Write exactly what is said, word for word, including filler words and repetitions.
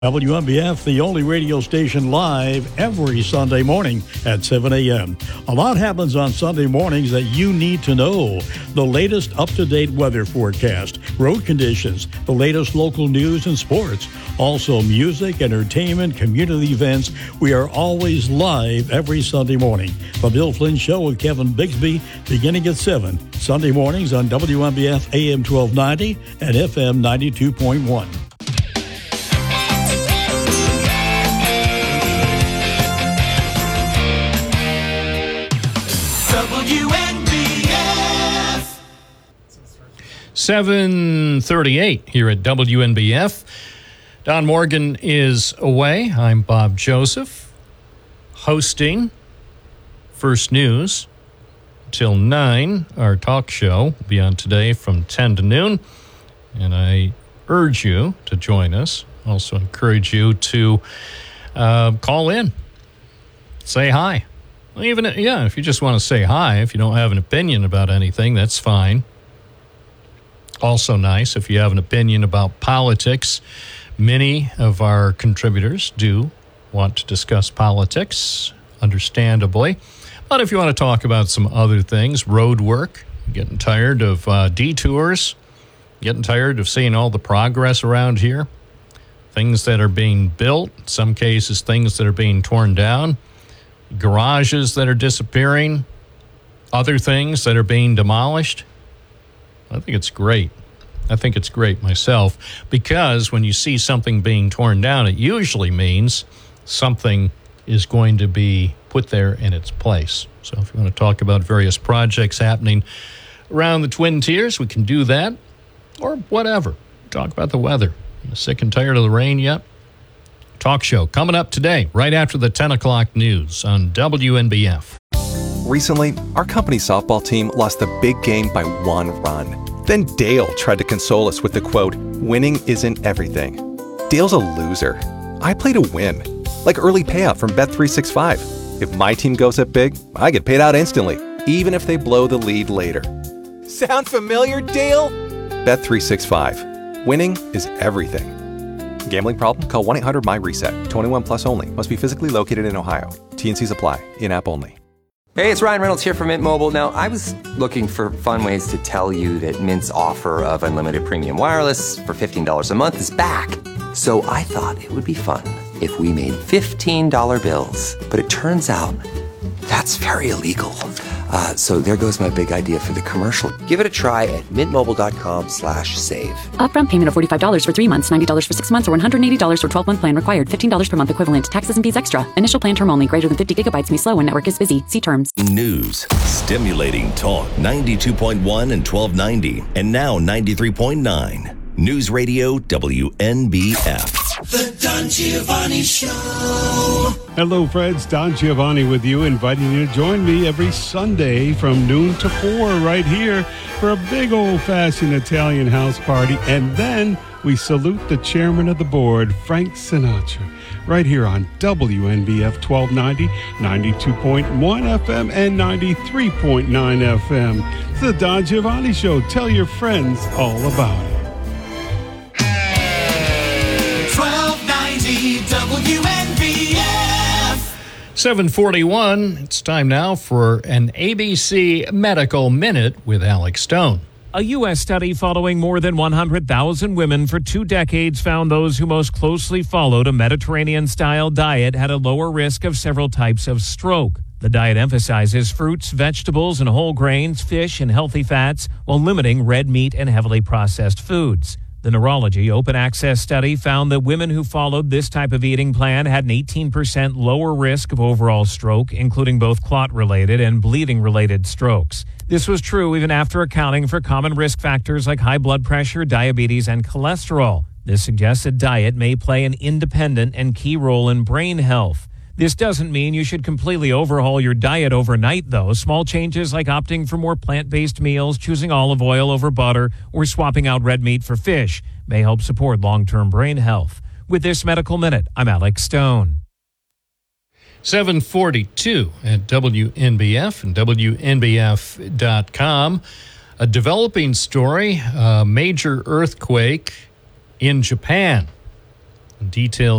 W M B F, the only radio station live every Sunday morning at seven a.m. A lot happens on Sunday mornings that you need to know. The latest up-to-date weather forecast, road conditions, the latest local news and sports. Also music, entertainment, community events. We are always live every Sunday morning. The Bill Flynn Show with Kevin Bigsby beginning at seven. Sunday mornings on W M B F A M twelve ninety and F M ninety-two point one. seven thirty-eight here at W N B F. Don Morgan is away. I'm Bob Joseph, hosting First News till nine. Our talk show will be on today from ten to noon, and I urge you to join us. Also encourage you to uh, call in, say hi. Even, yeah, if you just want to say hi, if you don't have an opinion about anything, that's fine. Also nice if you have an opinion about politics. Many of our contributors do want to discuss politics, understandably. But if you want to talk about some other things, road work, getting tired of uh, detours, getting tired of seeing all the progress around here, things that are being built, in some cases things that are being torn down, garages that are disappearing, other things that are being demolished. I think it's great. I think it's great myself, because when you see something being torn down, it usually means something is going to be put there in its place. So if you want to talk about various projects happening around the Twin Tiers, we can do that, or whatever. Talk about the weather. You sick and tired of the rain yet? Talk show coming up today, right after the ten o'clock news on W N B F. Recently, our company's softball team lost the big game by one run. Then Dale tried to console us with the quote, "Winning isn't everything." Dale's a loser. I play to win. Like early payout from Bet three sixty-five. If my team goes up big, I get paid out instantly, even if they blow the lead later. Sound familiar, Dale? Bet three sixty-five. Winning is everything. Gambling problem? Call one eight hundred M Y reset. twenty-one plus only. Must be physically located in Ohio. T and Cs apply. In-app only. Hey, it's Ryan Reynolds here from Mint Mobile. Now, I was looking for fun ways to tell you that Mint's offer of unlimited premium wireless for fifteen dollars a month is back. So I thought it would be fun if we made fifteen dollar bills. But it turns out that's very illegal. Uh, so there goes my big idea for the commercial. Give it a try at mintmobile.com slash save. Upfront payment of forty-five dollars for three months, ninety dollars for six months, or one hundred eighty dollars for twelve-month plan required. fifteen dollars per month equivalent. Taxes and fees extra. Initial plan term only. Greater than fifty gigabytes may slow when network is busy. See terms. News. Stimulating talk. ninety-two point one and twelve ninety. And now ninety-three point nine. News Radio W N B F. The Don Giovanni Show. Hello, friends. Don Giovanni with you, inviting you to join me every Sunday from noon to four right here for a big old-fashioned Italian house party. And then we salute the chairman of the board, Frank Sinatra, right here on W N B F twelve ninety, ninety-two point one F M, and ninety-three point nine F M. It's the Don Giovanni Show. Tell your friends all about it. W N B F. seven forty-one. It's time now for an A B C Medical Minute with Alex Stone. A U S study following more than one hundred thousand women for two decades found those who most closely followed a Mediterranean-style diet had a lower risk of several types of stroke. The diet emphasizes fruits, vegetables, and whole grains, fish, and healthy fats, while limiting red meat and heavily processed foods. The Neurology Open Access study found that women who followed this type of eating plan had an eighteen percent lower risk of overall stroke, including both clot-related and bleeding-related strokes. This was true even after accounting for common risk factors like high blood pressure, diabetes, and cholesterol. This suggests that diet may play an independent and key role in brain health. This doesn't mean you should completely overhaul your diet overnight, though. Small changes like opting for more plant-based meals, choosing olive oil over butter, or swapping out red meat for fish may help support long-term brain health. With this Medical Minute, I'm Alex Stone. seven forty-two at W N B F and W N B F dot com. A developing story, a major earthquake in Japan. Details